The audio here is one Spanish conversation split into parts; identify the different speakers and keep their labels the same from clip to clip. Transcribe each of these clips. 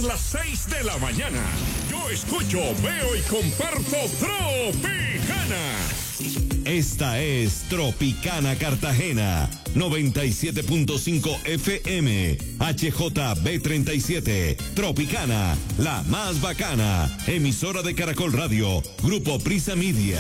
Speaker 1: Son las 6 de la mañana. Yo escucho, veo y comparto Tropicana.
Speaker 2: Esta es Tropicana Cartagena, 97.5 FM, HJB37, Tropicana, la más bacana, emisora de Caracol Radio, Grupo Prisa Media.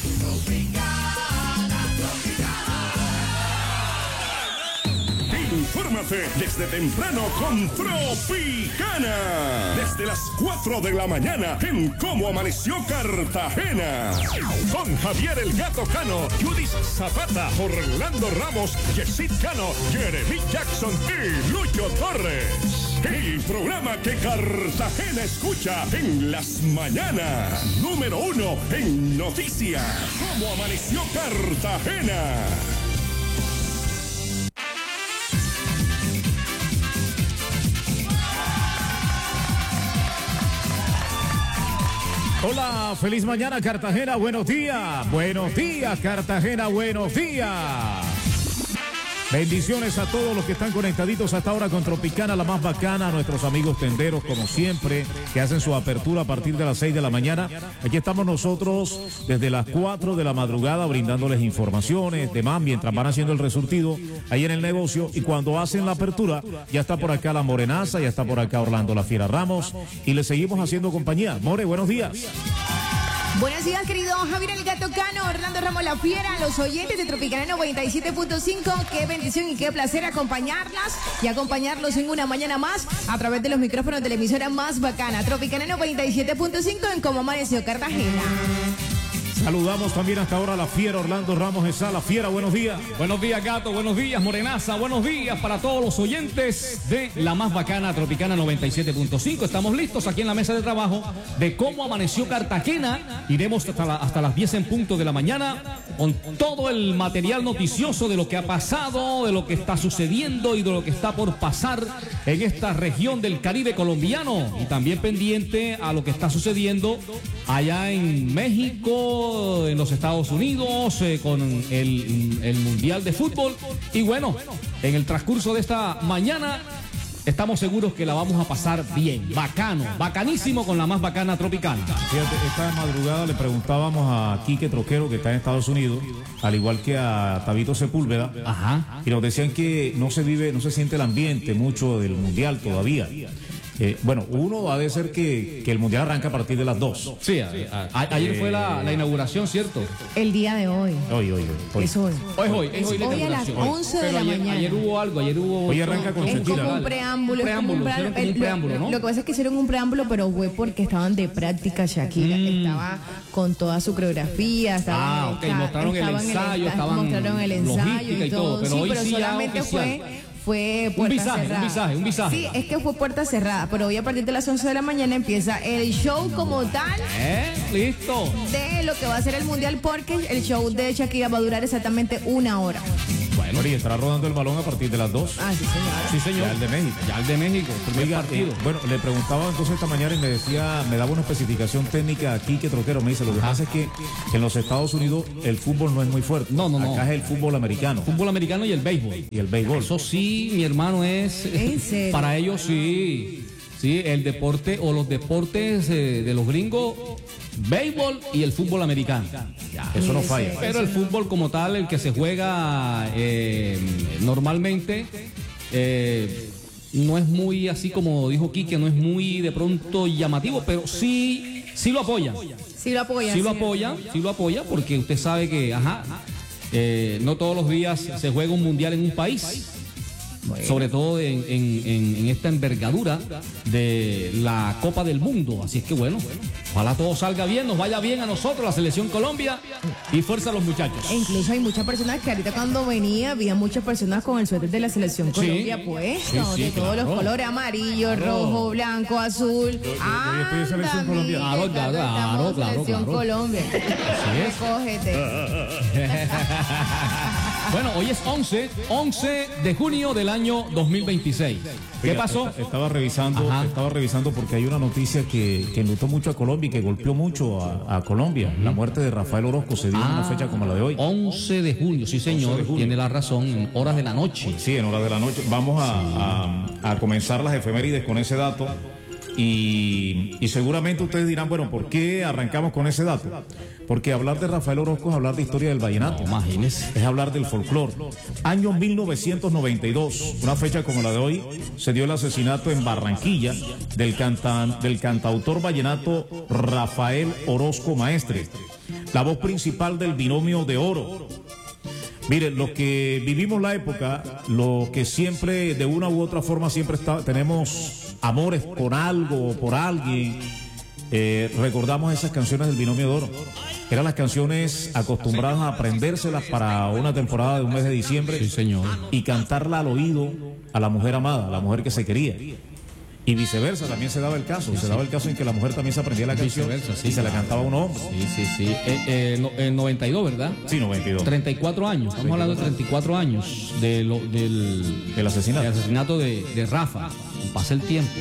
Speaker 1: Infórmate desde temprano con Tropicana. Desde las 4 de la mañana en Cómo Amaneció Cartagena. Con Javier el Gato Cano, Judith Zapata, Orlando Ramos, Yesid Cano, Jeremy Jackson y Lucho Torres. El programa que Cartagena escucha en las mañanas. Número 1 en noticias. Cómo Amaneció Cartagena.
Speaker 3: Hola, feliz mañana Cartagena, buenos días. Buenos días Cartagena, buenos días. Bendiciones a todos los que están conectaditos hasta ahora con Tropicana, la más bacana, a nuestros amigos tenderos, como siempre, que hacen su apertura a partir de las 6 de la mañana. Aquí estamos nosotros desde las 4 de la madrugada brindándoles informaciones, demás, mientras van haciendo el resurtido ahí en el negocio. Y cuando hacen la apertura, ya está por acá la Morenaza, ya está por acá Orlando La Fiera Ramos, y le seguimos haciendo compañía. More, buenos días.
Speaker 4: Buenos días, querido Javier el Gato Cano, Orlando Ramos La Fiera, los oyentes de Tropicana 97.5. Qué bendición y qué placer acompañarlas y acompañarlos en una mañana más a través de los micrófonos de la emisora más bacana, Tropicana 97.5 en Cómo Amaneció Cartagena.
Speaker 3: Saludamos también hasta ahora a La Fiera, Orlando Ramos Esa. La Fiera, buenos días.
Speaker 5: Buenos días, Gato, buenos días, Morenaza, buenos días para todos los oyentes de la más bacana Tropicana 97.5. Estamos listos aquí en la mesa de trabajo de Cómo Amaneció Cartagena. Iremos hasta las 10 en punto de la mañana con todo el material noticioso de lo que ha pasado, de lo que está sucediendo y de lo que está por pasar en esta región del Caribe colombiano. Y también pendiente a lo que está sucediendo allá en México, en los Estados Unidos, con el Mundial de Fútbol. Y bueno, en el transcurso de esta mañana estamos seguros que la vamos a pasar bien, bacano, bacanísimo con la más bacana Tropicana.
Speaker 3: Fíjate, esta madrugada le preguntábamos a Quique Troquero, que está en Estados Unidos, al igual que a Tabito Sepúlveda.
Speaker 5: Ajá.
Speaker 3: Y nos decían que no se siente el ambiente mucho del Mundial todavía. Bueno, uno ha de ser que el Mundial arranca a partir de las 2.
Speaker 5: Sí, ayer fue la inauguración, ¿cierto?
Speaker 4: El día de hoy.
Speaker 3: Hoy.
Speaker 4: Es hoy.
Speaker 5: Hoy
Speaker 4: a las 11 de la mañana.
Speaker 5: Ayer hubo algo,
Speaker 3: Hoy arranca con
Speaker 4: es como un preámbulo.
Speaker 5: ¿No?
Speaker 4: Lo que pasa es que hicieron un preámbulo, pero fue porque estaban de práctica. Shakira estaba con toda su coreografía.
Speaker 5: Mostraron el ensayo
Speaker 4: y todo.
Speaker 5: Pero hoy
Speaker 4: pero
Speaker 5: sí
Speaker 4: solamente fue puerta cerrada.
Speaker 5: Un visaje.
Speaker 4: Sí, es que fue puerta cerrada, pero hoy a partir de las 11 de la mañana empieza el show como tal.
Speaker 5: Listo.
Speaker 4: De lo que va a ser el Mundial, porque el show de Shakira va a durar exactamente 1 hora.
Speaker 3: Bueno, y estará rodando el balón a partir de las 2.
Speaker 4: Ah, sí, señor.
Speaker 5: Sí, señor.
Speaker 3: Ya el de México.
Speaker 5: Primer partido.
Speaker 3: Bueno, le preguntaba entonces esta mañana y me daba una especificación técnica aquí que Troquero me dice, lo que pasa es que en los Estados Unidos el fútbol no es muy fuerte.
Speaker 5: No.
Speaker 3: Acá es el fútbol americano.
Speaker 5: Fútbol americano y el béisbol. Eso sí, mi hermano, es...
Speaker 4: ¿En serio?
Speaker 5: Para ellos sí. Sí, el deporte o los deportes de los gringos, béisbol y el fútbol americano.
Speaker 3: Eso no falla.
Speaker 5: Pero el fútbol como tal, el que se juega normalmente, no es muy, así como dijo Quique, no es muy de pronto llamativo, pero sí lo apoyan.
Speaker 4: Sí lo
Speaker 5: apoya, porque usted sabe que, no todos los días se juega un mundial en un país. Bueno. Sobre todo en esta envergadura de la Copa del Mundo. Así es que bueno, ojalá todo salga bien, nos vaya bien a nosotros, la selección Colombia, y fuerza a los muchachos.
Speaker 4: E incluso hay muchas personas que ahorita cuando venía, había muchas personas con el suéter de la selección Colombia puesto, de todos los colores, amarillo, rojo, blanco, azul.
Speaker 3: Yo estoy en selección Colombia.
Speaker 5: Claro.
Speaker 4: Selección Colombia.
Speaker 5: Así es.
Speaker 4: Recógete.
Speaker 5: Bueno, hoy es 11 de junio del año 2026. ¿Qué pasó?
Speaker 3: Estaba revisando porque hay una noticia que enlutó mucho a Colombia y que golpeó mucho a Colombia. La muerte de Rafael Orozco se dio en una fecha como la de hoy.
Speaker 5: 11 de junio, sí señor, tiene la razón, en horas de la noche.
Speaker 3: Sí, en horas de la noche. Vamos a comenzar las efemérides con ese dato. Y seguramente ustedes dirán, bueno, ¿por qué arrancamos con ese dato? Porque hablar de Rafael Orozco es hablar de historia del vallenato.
Speaker 5: No, imagínese.
Speaker 3: Es hablar del folclore. Año 1992, una fecha como la de hoy, se dio el asesinato en Barranquilla del cantautor vallenato Rafael Orozco Maestre, la voz principal del binomio de oro. Miren, los que vivimos la época, los que siempre, de una u otra forma, tenemos amores por algo o por alguien, recordamos esas canciones del binomio de oro. Eran las canciones acostumbradas a aprendérselas para una temporada de un mes de diciembre.
Speaker 5: Sí, señor.
Speaker 3: Y cantarla al oído a la mujer amada, a la mujer que se quería. Y viceversa, también se daba el caso. Se daba el caso en que la mujer también se aprendía la canción y se la cantaba a un hombre.
Speaker 5: Sí. En 92, ¿verdad?
Speaker 3: Sí, 92.
Speaker 5: 34 años. Estamos hablando de 34 años del
Speaker 3: asesinato.
Speaker 5: Del asesinato de Rafa. Pasa el tiempo.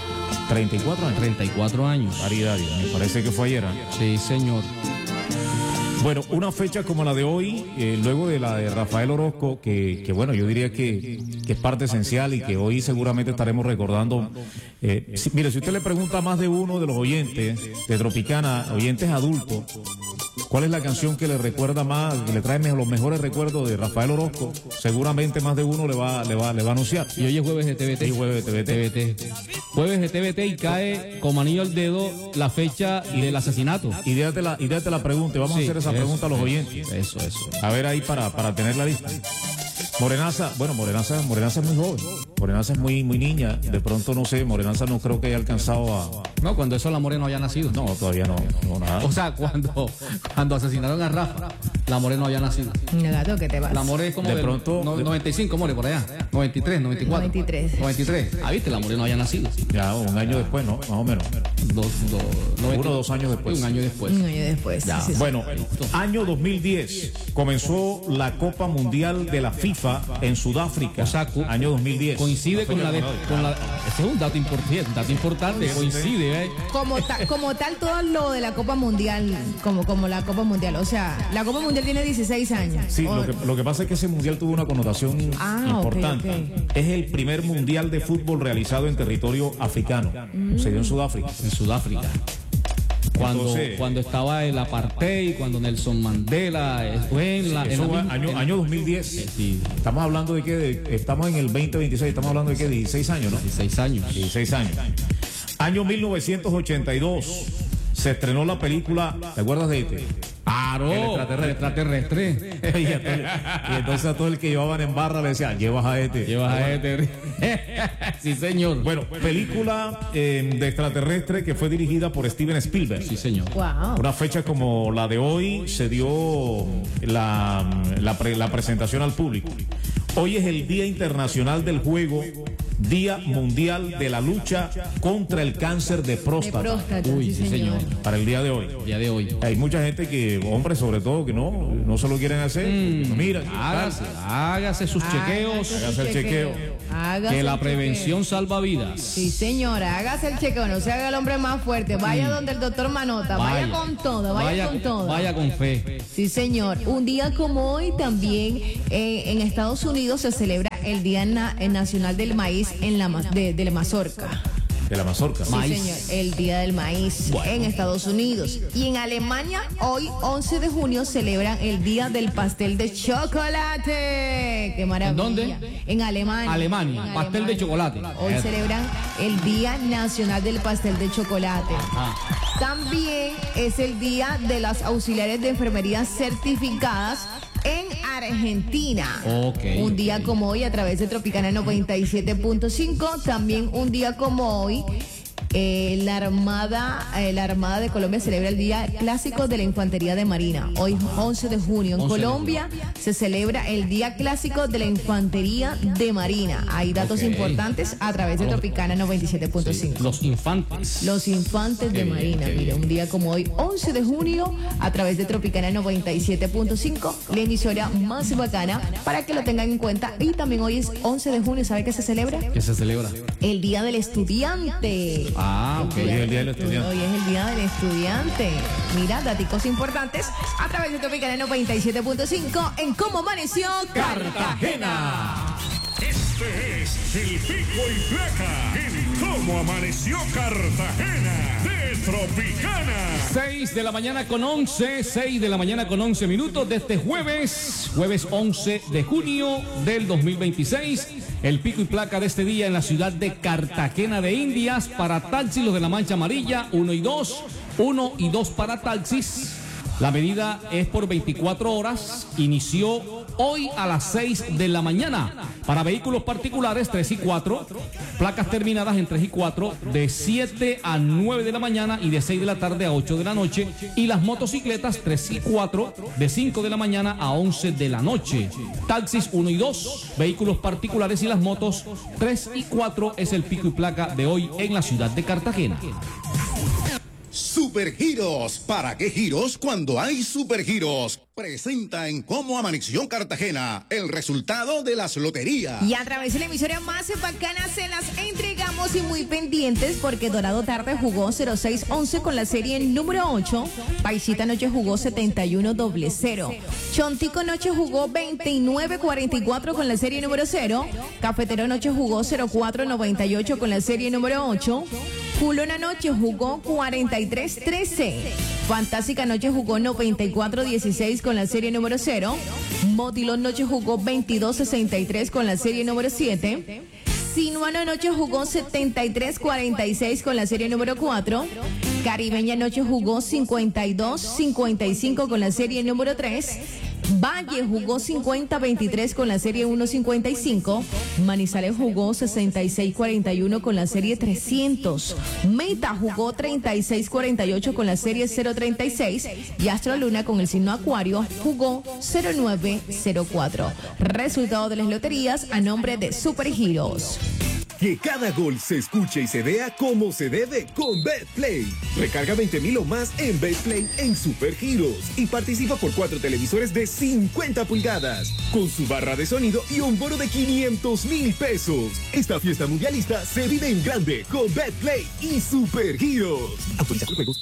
Speaker 3: 34 años.
Speaker 5: 34 años.
Speaker 3: Variedad, me parece que fue ayer.
Speaker 5: Sí, señor.
Speaker 3: Bueno, una fecha como la de hoy, luego de la de Rafael Orozco, que bueno, yo diría que es parte esencial y que hoy seguramente estaremos recordando. Mire, si usted le pregunta a más de uno de los oyentes de Tropicana, oyentes adultos, ¿cuál es la canción que le recuerda más, que le trae los mejores recuerdos de Rafael Orozco? Seguramente más de uno le va a anunciar.
Speaker 5: Y hoy es jueves de TVT.
Speaker 3: Y jueves de TVT.
Speaker 5: Jueves de TVT y cae como anillo al dedo la fecha del asesinato.
Speaker 3: Ideate la pregunta. Vamos a hacer esa pregunta a los oyentes.
Speaker 5: Eso.
Speaker 3: A ver ahí para tener la lista. Morenaza es muy joven. Morenaza es muy niña. De pronto, no sé, Morenaza no creo que haya alcanzado a...
Speaker 5: No, cuando eso la More no había nacido.
Speaker 3: No, todavía no nada.
Speaker 5: O sea, cuando asesinaron a Rafa, la More no había nacido.
Speaker 4: Gato, ¿qué te vas?
Speaker 5: La More es como
Speaker 3: de pronto...
Speaker 5: 95, More, por allá. 93, 94. 93. Ah, viste, la More no había nacido.
Speaker 3: Ya, un año después, ¿no? Más o menos. 2 años después.
Speaker 5: Un año después.
Speaker 4: Ya. Sí.
Speaker 3: Bueno, año 2010 comenzó la Copa Mundial de la FIFA en Sudáfrica.
Speaker 5: O sea,
Speaker 3: año 2010.
Speaker 5: Coincide con la... Ese es un dato importante, coincide, ¿eh?
Speaker 4: Como tal, todo lo de la Copa Mundial, como la Copa Mundial. O sea, la Copa Mundial tiene 16 años.
Speaker 3: Sí, lo que pasa es que ese mundial tuvo una connotación importante.
Speaker 4: Okay.
Speaker 3: Es el primer mundial de fútbol realizado en territorio africano. Se dio en Sudáfrica.
Speaker 5: Cuando estaba el apartheid, cuando Nelson Mandela fue
Speaker 3: año 2010.
Speaker 5: Sí.
Speaker 3: Estamos hablando de que estamos en el 2026, estamos hablando de que 16 años, ¿no? 16 años. Año 1982 se estrenó la película, ¿te acuerdas de este?
Speaker 5: Claro,
Speaker 3: el
Speaker 5: extraterrestre.
Speaker 3: y entonces a todo el que llevaban en barra le decían, llevas a este.
Speaker 5: Sí, señor.
Speaker 3: Bueno, película de extraterrestre que fue dirigida por Steven Spielberg.
Speaker 5: Sí, señor.
Speaker 4: Wow.
Speaker 3: Una fecha como la de hoy se dio la presentación al público. Hoy es el Día Internacional del Juego, Día Mundial de la Lucha contra el Cáncer de Próstata.
Speaker 5: Uy, sí, señor.
Speaker 3: Para el día de hoy. Hay mucha gente que, hombres sobre todo, que no se lo quieren hacer. Mira,
Speaker 5: hágase sus chequeos.
Speaker 3: Hágase el chequeo.
Speaker 5: Que la prevención salva vidas.
Speaker 4: Sí, señora, hágase el chequeo, no se haga el hombre más fuerte. Vaya donde el doctor Manota, vaya con todo.
Speaker 5: Vaya con fe.
Speaker 4: Sí, señor. Un día como hoy también en Estados Unidos se celebra el Día Nacional del Maíz de la mazorca.
Speaker 3: De la mazorca.
Speaker 4: Sí, señor, el Día del Maíz en Estados Unidos. Y en Alemania, hoy, 11 de junio, celebran el Día del Pastel de Chocolate. ¡Qué maravilla!
Speaker 5: ¿En dónde?
Speaker 4: En Alemania.
Speaker 5: Pastel de chocolate.
Speaker 4: Hoy celebran el Día Nacional del Pastel de Chocolate. También es el Día de las Auxiliares de Enfermería Certificadas en Argentina. Un día como hoy a través de Tropicana 97.5. También un día como hoy la Armada de Colombia celebra el Día Clásico de la Infantería de Marina. Hoy 11 de junio en Colombia se celebra el Día Clásico de la Infantería de Marina. Hay datos importantes a través de Tropicana 97.5.
Speaker 5: Sí, los infantes
Speaker 4: de Marina. Mira, un día como hoy 11 de junio a través de Tropicana 97.5, la emisora más bacana, para que lo tengan en cuenta. Y también hoy es 11 de junio, ¿sabe qué se celebra?
Speaker 5: ¿Qué se celebra?
Speaker 4: El Día del Estudiante.
Speaker 3: Hoy es el Día del Estudiante.
Speaker 4: Hoy es el Día del Estudiante. Mira, datos importantes a través de Tropicana 97.5 en Cómo Amaneció
Speaker 1: Cartagena. Este es el Pico y Placa en Cómo cómo amaneció Cartagena de Tropicana.
Speaker 5: 6 de la mañana con 11, 6 de la mañana con 11 minutos de este jueves 11 de junio del 2026. El pico y placa de este día en la ciudad de Cartagena de Indias para taxis, los de la mancha amarilla, 1 y 2, 1 y 2 para taxis. La medida es por 24 horas, inició hoy a las 6 de la mañana. Para vehículos particulares 3 y 4, placas terminadas en 3 y 4, de 7 a 9 de la mañana y de 6 de la tarde a 8 de la noche. Y las motocicletas 3 y 4, de 5 de la mañana a 11 de la noche. Taxis 1 y 2, vehículos particulares y las motos 3 y 4 es el pico y placa de hoy en la ciudad de Cartagena.
Speaker 6: Supergiros, ¿para qué giros cuando hay supergiros? Presenta en Cómo Amaneció Cartagena el resultado de las loterías.
Speaker 4: Y a través de la emisora más bacana se las entregamos y muy pendientes porque Dorado Tarde jugó 0611 con la serie número 8. Paisita Noche jugó 7100. Chontico Noche jugó 2944 con la serie número 0. Cafetero Noche jugó 0498 con la serie número 8. Culona Noche jugó 4313. Fantástica Noche jugó 9416 con la serie número 0. Motilón Noche jugó 2263 con la serie número 7. Sinuano Noche jugó 7346 con la serie número 4. Caribeña Noche jugó 5255 con la serie número 3. Valle jugó 50-23 con la serie 155. Manizales jugó 66-41 con la serie 300. Meta jugó 36-48 con la serie 036. Y Astro Luna con el signo Acuario jugó 0904. Resultado de las loterías a nombre de Supergiros.
Speaker 7: Que cada gol se escuche y se vea como se debe con BetPlay. Recarga 20,000 o más en BetPlay en Supergiros y participa por 4 televisores de 50 pulgadas con su barra de sonido y un bono de 500,000 pesos. Esta fiesta mundialista se vive en grande con BetPlay y Supergiros. Autoriza con juegos.